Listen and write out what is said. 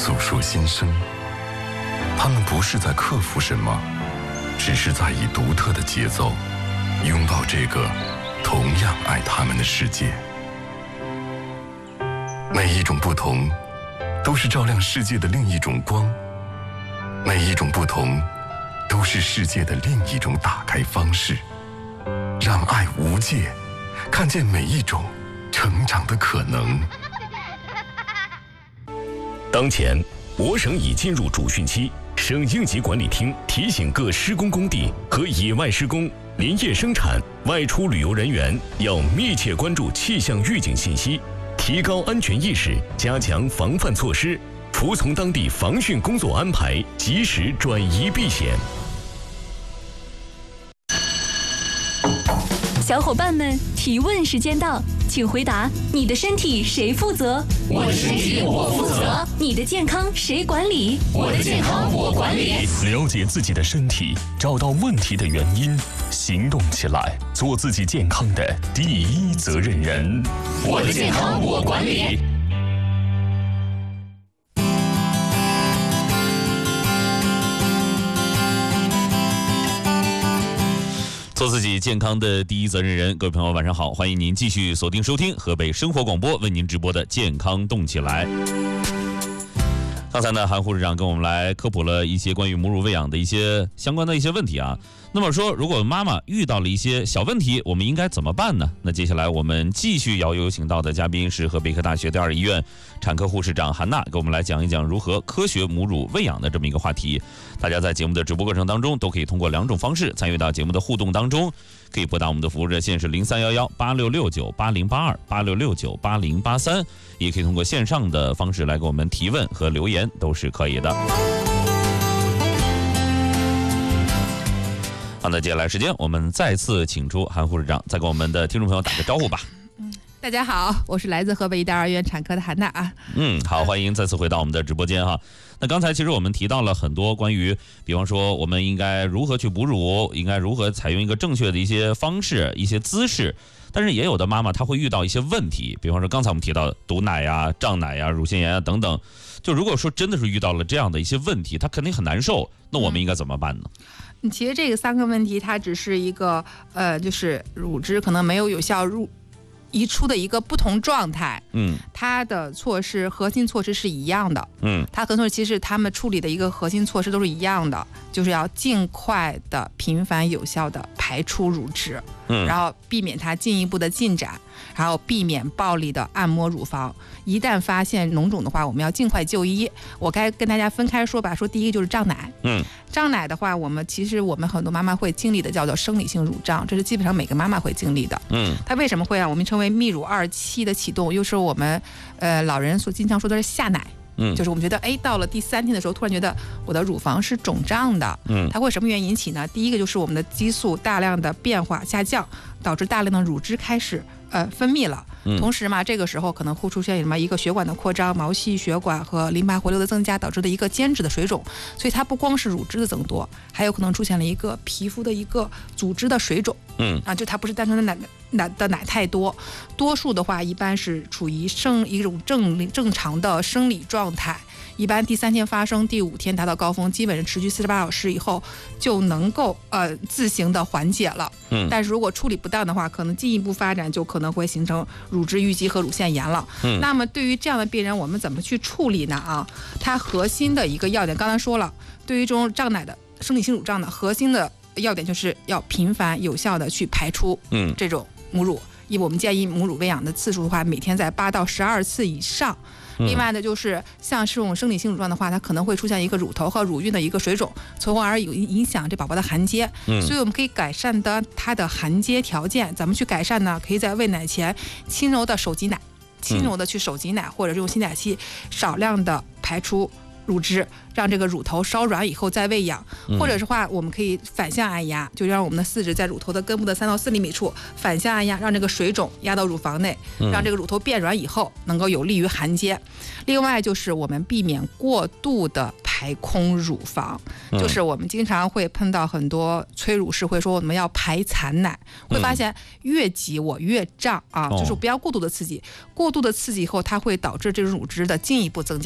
诉说心声。他们不是在克服什么，只是在以独特的节奏拥抱这个同样爱他们的世界。每一种不同都是照亮世界的另一种光，每一种不同都是世界的另一种打开方式。让爱无界，看见每一种成长的可能。 当前我省已进入主汛期，省应急管理厅提醒各施工工地和野外施工、林业生产、外出旅游人员要密切关注气象预警信息，提高安全意识，加强防范措施，服从当地防汛工作安排，及时转移避险。 小伙伴们，提问时间到，请回答：你的身体谁负责？ 我的身体我负责。 你的健康谁管理？ 我的健康我管理。 了解自己的身体，找到问题的原因，行动起来，做自己健康的第一责任人。 我的健康我管理。 做自己健康的第一责任人，各位朋友晚上好，欢迎您继续锁定收听河北生活广播为您直播的健康动起来。刚才呢，韩护士长跟我们来科普了一些关于母乳喂养的一些相关的一些问题啊。那么说，如果妈妈遇到了一些小问题，我们应该怎么办呢？那接下来我们继续要有请到的嘉宾是河北医科大学第二医院产科护士长韩娜，给我们来讲一讲如何科学母乳喂养的这么一个话题。大家在节目的直播过程当中，都可以通过2种方式参与到节目的互动当中，可以拨打我们的服务热线是031186698082，86698083，也可以通过线上的方式来给我们提问和留言，都是可以的。好，那接下来时间，我们再次请出韩护士长，再跟我们的听众朋友打个招呼吧。 大家好，我是来自河北医大二院产科的韩娜啊。 好，欢迎再次回到我们的直播间哈。那刚才其实我们提到了很多关于，比方说我们应该如何去哺乳，应该如何采用一个正确的一些方式、一些姿势。但是也有的妈妈她会遇到一些问题，比方说刚才我们提到堵奶呀、胀奶呀、乳腺炎啊等等。就如果说真的是遇到了这样的一些问题，她肯定很难受，那我们应该怎么办呢？ 其实这个3个问题，它只是一个就是乳汁可能没有有效移出的一个不同状态，它的核心措施是一样的，它可能其实他们处理的一个核心措施都是一样的，就是要尽快的、频繁、有效的排出乳汁，然后避免它进一步的进展，然后避免暴力的按摩乳房。一旦发现脓肿的话，我们要尽快就医。我该跟大家分开说吧，说第一个就是胀奶，胀奶的话，其实我们很多妈妈会经历的叫做生理性乳胀，这是基本上每个妈妈会经历的。它为什么会我们称为泌乳2期的启动，又是我们老人所经常说的是下奶。就是我们觉得到了第3天的时候，突然觉得我的乳房是肿胀的，它会什么原因引起呢？第一个就是我们的激素大量的变化下降，导致大量的乳汁开始分泌了。同时嘛，这个时候可能会出现什么一个血管的扩张、毛细血管和淋巴回流的增加，导致的一个间质的水肿。所以它不光是乳汁的增多，还有可能出现了一个皮肤的一个组织的水肿。就它不是单纯的奶太多，多数的话一般是处于一种正常的生理状态。一般第3天发生，第5天达到高峰，基本上持续48小时以后就能够自行的缓解了。但是如果处理不当的话，可能进一步发展就可能会形成乳汁淤积和乳腺炎了。那么对于这样的病人，我们怎么去处理呢？它核心的一个要点，刚才说了，对于这种胀奶的生理性乳胀的核心的要点就是要频繁有效的去排出这种母乳。因为我们建议母乳喂养的次数的话，每天在8到12次以上。另外的就是像这种生理性乳胀的话，它可能会出现一个乳头和乳晕的一个水肿，从而影响这宝宝的含接。所以我们可以改善它的含接条件。怎么去改善呢？可以在喂奶前轻柔的手挤奶，轻柔的去手挤奶，或者用吸奶器少量的排出乳汁，让这个乳头稍软以后再喂养。或者是话，我们可以反向按压，就让我们的四指在乳头的根部的3到4厘米处反向按压，让这个水肿压到乳房内，让这个乳头变软以后能够有利于含接。另外就是我们避免过度的排空乳房，就是我们经常会碰到很多催乳师会说我们要排残奶，会发现越挤我越胀就是不要过度的刺激，过度的刺激以后它会导致这种乳汁的进一步增加。